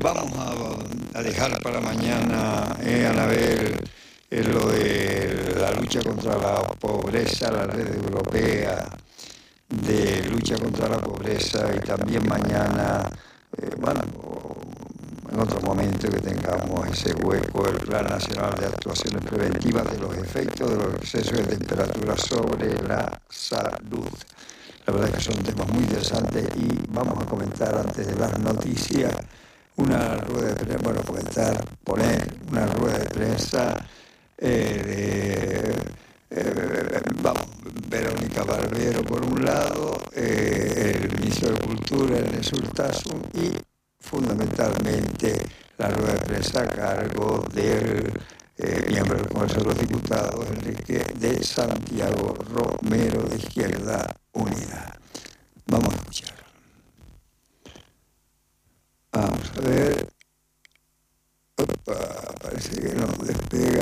vamos a dejar para mañana, Anabel, lo de la lucha contra la pobreza, la red europea de lucha contra la pobreza, y también mañana, bueno, en otro momento que tengamos ese hueco, el Plan Nacional de Actuaciones Preventivas de los efectos de los excesos de temperatura sobre la salud. La verdad es que son temas muy interesantes y vamos a comentar antes de las noticias una rueda de prensa, bueno, poner una rueda de prensa vamos, Verónica Barbero por un lado, el ministro de Cultura, Ernest Urtasun, y fundamentalmente la rueda de prensa a cargo del miembro del Congreso de los Diputados, Enrique de Santiago Romero, de Izquierda Unida. Vamos a escuchar. Vamos a ver. Opa, parece que nos despega.